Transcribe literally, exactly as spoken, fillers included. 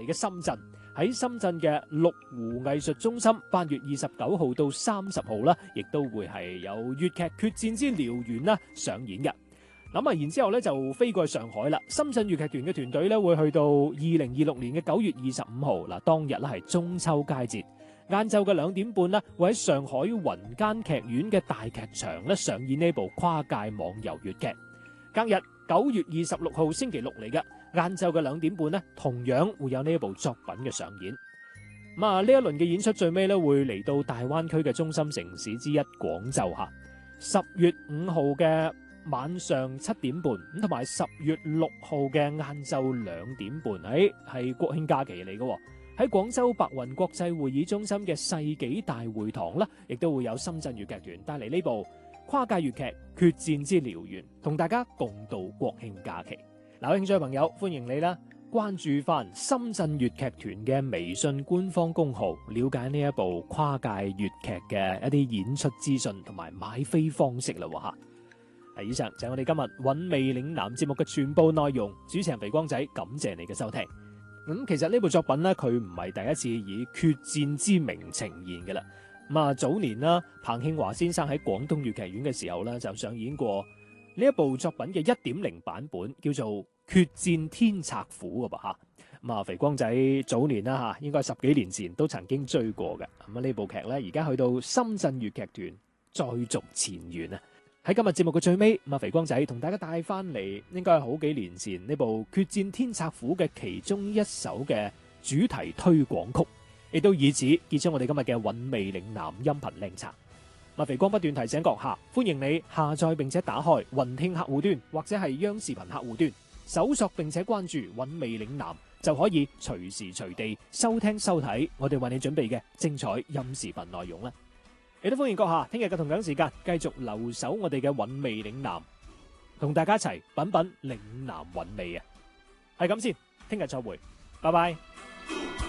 嘅深圳，喺深圳嘅麓湖藝術中心，八月二十九號到三十號啦，亦都會係有粵劇《決戰之燎原》啦上演嘅。咁啊，然之後咧就飛過去上海啦。深圳粵劇團嘅團隊咧會去到二零二六年嘅九月二十五號，嗱，當日咧係中秋佳節，晏晝嘅兩點半啦，會喺上海雲間劇院嘅大劇場咧上演呢部跨界網遊粵劇。隔日九月二十六號星期六嚟嘅晏晝嘅兩點半咧，同樣會有呢一部作品嘅上演。咁啊，呢一輪嘅演出最尾咧會嚟到大灣區嘅中心城市之一廣州吓。十月五號嘅晚上七點半，咁同埋十月六號嘅晏晝兩點半，喺係國慶假期嚟嘅。喺廣州白雲國際會議中心嘅世紀大會堂啦，亦都會有深圳粵劇團帶嚟呢部跨界粵劇《決戰之燎原》，同大家共度國慶假期。嗱，有興趣嘅朋友歡迎你啦，關注翻深圳粵劇團嘅微信官方公號，了解呢一部跨界粵劇嘅一啲演出資訊同埋買飛方式啦吓。以上就係我哋今日韻味嶺南節目嘅全部內容。主持人肥光仔，感謝你嘅收聽。咁、嗯、其實呢部作品呢，佢唔係第一次以決戰之名呈現嘅啦。咁啊，早年啦，彭慶華先生喺廣東粵劇院嘅時候咧，就上演過呢一部作品嘅一點零版本，叫做《決戰天策府》嘅噃吓。咁啊，肥光仔早年啦吓，應該十幾年前都曾經追過嘅。咁啊，呢部劇咧，而家去到深圳粵劇團再續前緣啊！喺今日節目嘅最尾，咁啊，肥光仔同大家帶翻嚟，應該係好幾年前呢部《決戰天策府》嘅其中一首嘅主題推廣曲，亦都以此結束我哋今日嘅韻味嶺南音頻靚茶。咁啊，肥光不斷提醒閣下，歡迎你下載並且打開雲聽客戶端或者係央視頻客戶端，搜索並且關注韻味嶺南，就可以隨時隨地收聽收睇我哋為你準備嘅精彩音視頻內容啦。亦都歡迎閣下聽日嘅同樣時間繼續留守我哋嘅韻味嶺南，同大家一齊品品嶺南韻味啊！係咁先，聽日再會，拜拜。